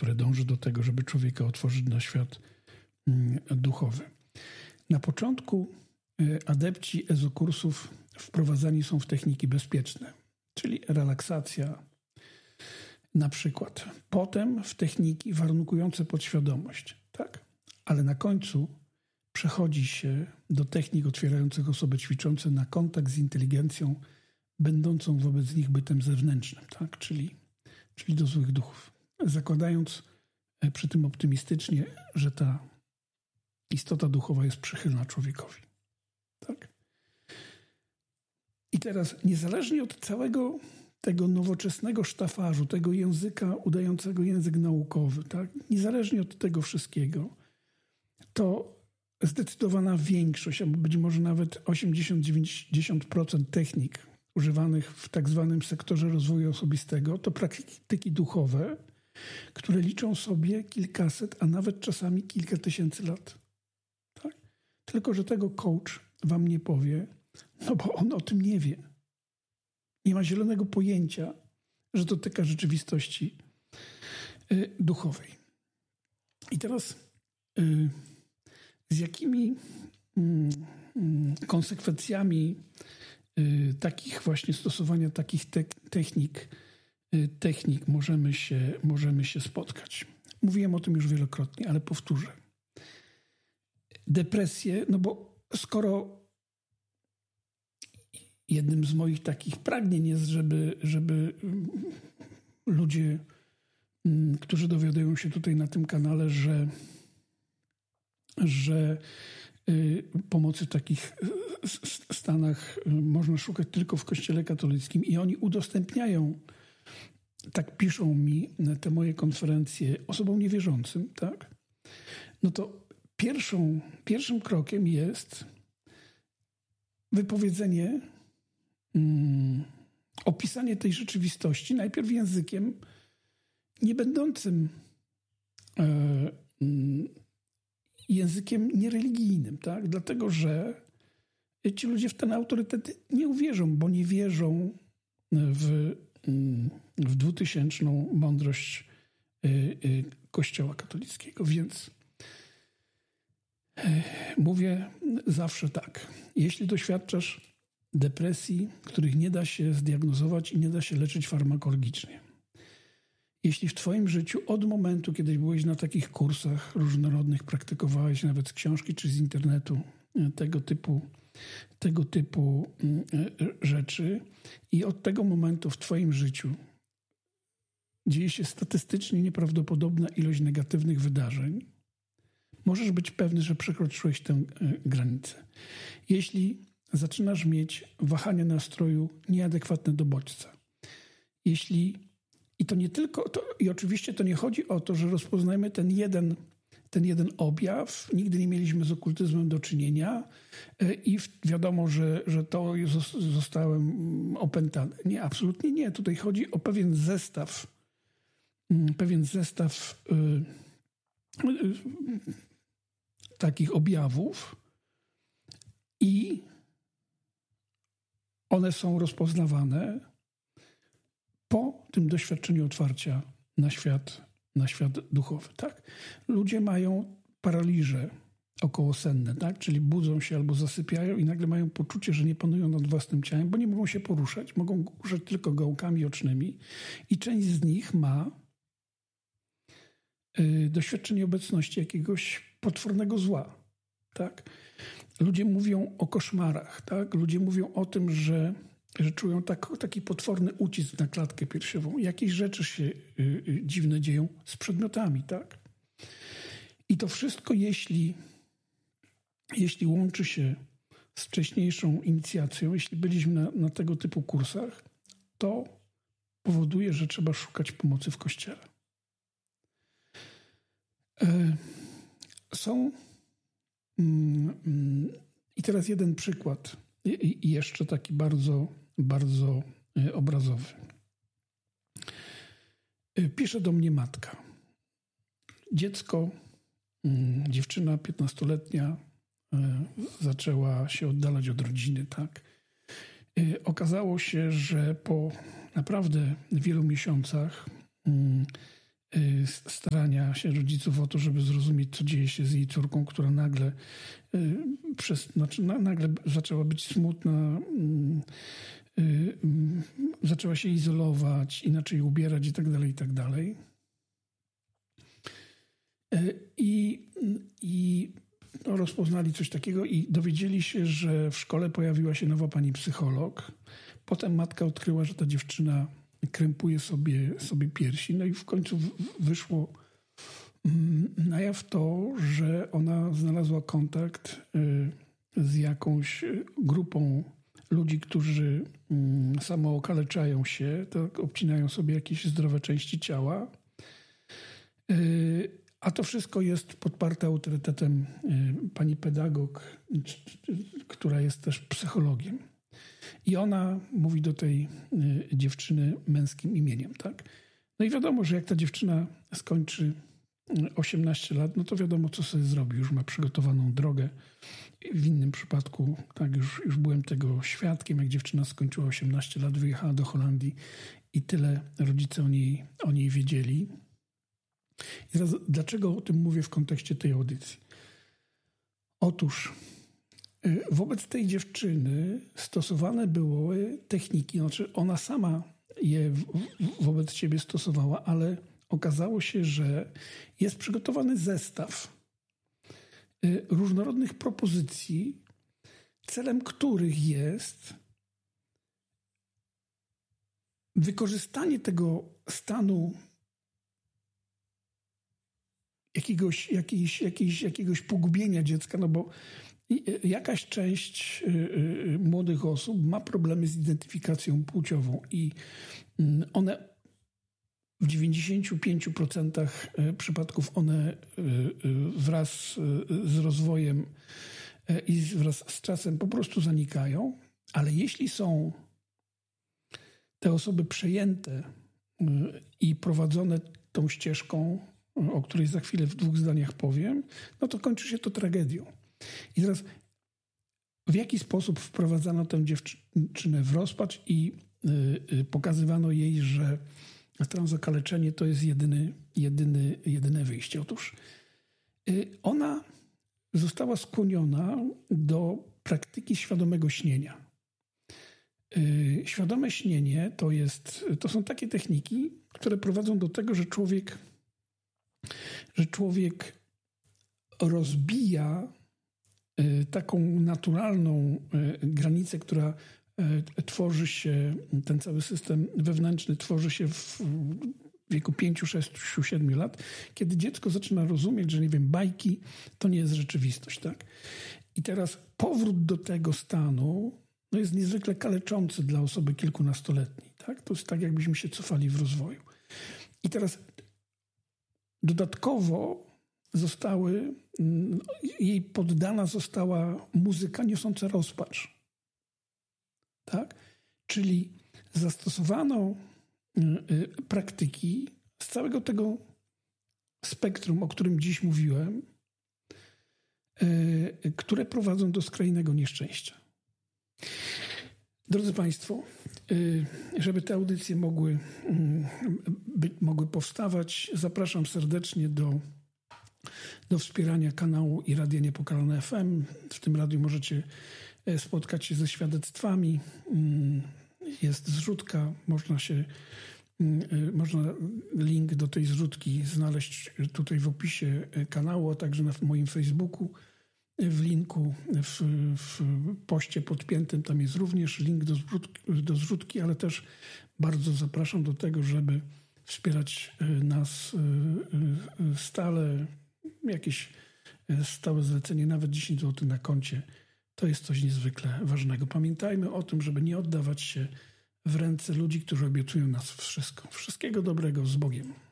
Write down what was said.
które dąży do tego, żeby człowieka otworzyć na świat duchowy. Na początku adepci ezokursów wprowadzani są w techniki bezpieczne, czyli relaksacja na przykład. Potem w techniki warunkujące podświadomość, tak? Ale na końcu przechodzi się do technik otwierających osoby ćwiczące na kontakt z inteligencją będącą wobec nich bytem zewnętrznym, tak? Czyli do złych duchów. Zakładając przy tym optymistycznie, że ta istota duchowa jest przychylna człowiekowi. Tak? I teraz niezależnie od całego tego nowoczesnego sztafażu, tego języka udającego język naukowy, tak? Niezależnie od tego wszystkiego, to zdecydowana większość, albo być może nawet 80-90% technik używanych w tak zwanym sektorze rozwoju osobistego to praktyki duchowe, które liczą sobie kilkaset, a nawet czasami kilka tysięcy lat. Tak? Tylko że tego coach wam nie powie, no bo on o tym nie wie. Nie ma zielonego pojęcia, że dotyka rzeczywistości duchowej. I teraz z jakimi konsekwencjami takich właśnie stosowania takich technik możemy się spotkać. Mówiłem o tym już wielokrotnie, ale powtórzę. Depresje, no bo skoro jednym z moich takich pragnień jest, żeby ludzie, którzy dowiadują się tutaj na tym kanale, że pomocy w takich stanach można szukać tylko w Kościele katolickim i oni udostępniają, tak piszą mi te moje konferencje osobom niewierzącym, tak? No to pierwszym krokiem jest wypowiedzenie, opisanie tej rzeczywistości najpierw językiem nie będącym językiem niereligijnym, tak? Dlatego, że ci ludzie w ten autorytet nie uwierzą, bo nie wierzą w 2000 mądrość Kościoła katolickiego. Więc mówię zawsze tak. Jeśli doświadczasz depresji, których nie da się zdiagnozować i nie da się leczyć farmakologicznie, jeśli w twoim życiu od momentu, kiedy byłeś na takich kursach różnorodnych, praktykowałeś nawet z książki czy z internetu tego typu rzeczy i od tego momentu w twoim życiu dzieje się statystycznie nieprawdopodobna ilość negatywnych wydarzeń, możesz być pewny, że przekroczyłeś tę granicę. Jeśli zaczynasz mieć wahania nastroju nieadekwatne do bodźca, i to nie tylko, i oczywiście to nie chodzi o to, że rozpoznajemy ten jeden objaw, nigdy nie mieliśmy z okultyzmem do czynienia i wiadomo, że to zostałem opętany. Nie, absolutnie nie. Tutaj chodzi o pewien zestaw takich objawów i one są rozpoznawane po tym doświadczeniu otwarcia na świat duchowy. Tak? Ludzie mają paraliże okołosenne, tak? Czyli budzą się albo zasypiają i nagle mają poczucie, że nie panują nad własnym ciałem, bo nie mogą się poruszać. Mogą ruszać tylko gałkami ocznymi i część z nich ma doświadczenie obecności jakiegoś potwornego zła. Tak? Ludzie mówią o koszmarach. Tak? Ludzie mówią o tym, że czują taki potworny ucisk na klatkę piersiową. Jakieś rzeczy się dziwne dzieją z przedmiotami. Tak? I to wszystko, jeśli łączy się z wcześniejszą inicjacją, jeśli byliśmy na tego typu kursach, to powoduje, że trzeba szukać pomocy w Kościele. I teraz jeden przykład, i jeszcze taki bardzo, bardzo obrazowy. Pisze do mnie matka. Dziecko, dziewczyna 15-letnia, zaczęła się oddalać od rodziny, tak. Okazało się, że po naprawdę wielu miesiącach starania się rodziców o to, żeby zrozumieć, co dzieje się z jej córką, która nagle nagle zaczęła być smutna, zaczęła się izolować, inaczej ubierać i tak dalej, i tak dalej. I rozpoznali coś takiego i dowiedzieli się, że w szkole pojawiła się nowa pani psycholog. Potem matka odkryła, że ta dziewczyna krępuje sobie piersi. No i w końcu wyszło na jaw to, że ona znalazła kontakt z jakąś grupą ludzi, którzy samookaleczają się, tak, obcinają sobie jakieś zdrowe części ciała. A to wszystko jest podparte autorytetem pani pedagog, która jest też psychologiem. I ona mówi do tej dziewczyny męskim imieniem, tak? No i wiadomo, że jak ta dziewczyna skończy 18 lat, no to wiadomo, co sobie zrobi. Już ma przygotowaną drogę. W innym przypadku, tak, już byłem tego świadkiem, jak dziewczyna skończyła 18 lat, wyjechała do Holandii i tyle rodzice o niej wiedzieli. I teraz, dlaczego o tym mówię w kontekście tej audycji? Otóż wobec tej dziewczyny stosowane były techniki, znaczy ona sama je wobec siebie stosowała, ale okazało się, że jest przygotowany zestaw różnorodnych propozycji, celem których jest wykorzystanie tego stanu jakiegoś pogubienia dziecka, no bo jakaś część młodych osób ma problemy z identyfikacją płciową i one w 95% przypadków one wraz z rozwojem i wraz z czasem po prostu zanikają, ale jeśli są te osoby przejęte i prowadzone tą ścieżką, o której za chwilę w 2 zdaniach powiem, no to kończy się to tragedią. I teraz w jaki sposób wprowadzano tę dziewczynę w rozpacz i pokazywano jej, że transokaleczenie to jest jedyne wyjście. Otóż ona została skłoniona do praktyki świadomego śnienia. Świadome śnienie to są takie techniki, które prowadzą do tego, że człowiek rozbija taką naturalną granicę, która tworzy się, ten cały system wewnętrzny tworzy się w wieku 5, 6, 7 lat, kiedy dziecko zaczyna rozumieć, że bajki to nie jest rzeczywistość, tak? I teraz powrót do tego stanu jest niezwykle kaleczący dla osoby kilkunastoletniej, tak? To jest tak, jakbyśmy się cofali w rozwoju. I teraz dodatkowo jej poddana została muzyka niosąca rozpacz. Tak? Czyli zastosowano praktyki z całego tego spektrum, o którym dziś mówiłem, które prowadzą do skrajnego nieszczęścia. Drodzy Państwo, żeby te audycje mogły powstawać, zapraszam serdecznie do wspierania kanału i Radia Niepokalane FM. W tym radiu możecie spotkać się ze świadectwami. Jest zrzutka, można link do tej zrzutki znaleźć tutaj w opisie kanału, a także na moim Facebooku. W linku, w poście podpiętym, tam jest również link do zrzutki, ale też bardzo zapraszam do tego, żeby wspierać nas stale. Jakieś stałe zlecenie, nawet 10 zł na koncie, to jest coś niezwykle ważnego. Pamiętajmy o tym, żeby nie oddawać się w ręce ludzi, którzy obiecują nas wszystko. Wszystkiego dobrego, z Bogiem.